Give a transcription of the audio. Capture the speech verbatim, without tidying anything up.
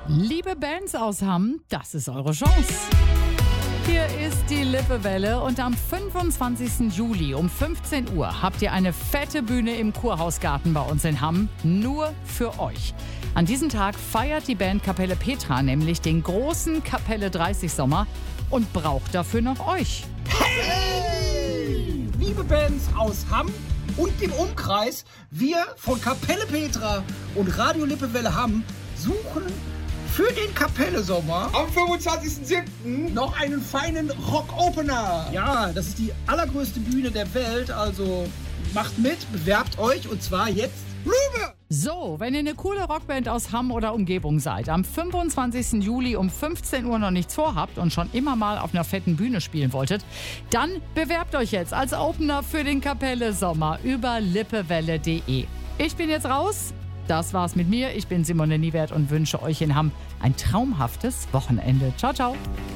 Liebe Bands aus Hamm, das ist eure Chance. Hier ist die Lippewelle und am fünfundzwanzigsten Juli um fünfzehn Uhr habt ihr eine fette Bühne im Kurhausgarten bei uns in Hamm, nur für euch. An diesem Tag feiert die Band Kapelle Petra nämlich den großen Kapelle dreißig Sommer und braucht dafür noch euch. Hey! Liebe Bands aus Hamm und dem Umkreis, wir von Kapelle Petra und Radio Lippewelle Hamm suchen für den Kapelle-Sommer am fünfundzwanzigsten siebten noch einen feinen Rock-Opener. Ja, das ist die allergrößte Bühne der Welt, also macht mit, bewerbt euch und zwar jetzt Liebe! So, wenn ihr eine coole Rockband aus Hamm oder Umgebung seid, am fünfundzwanzigsten Juli um fünfzehn Uhr noch nichts vorhabt und schon immer mal auf einer fetten Bühne spielen wolltet, dann bewerbt euch jetzt als Opener für den Kapelle-Sommer über lippewelle punkt de. Ich bin jetzt raus. Das war's mit mir. Ich bin Simone Niewert und wünsche euch in Hamm ein traumhaftes Wochenende. Ciao, ciao.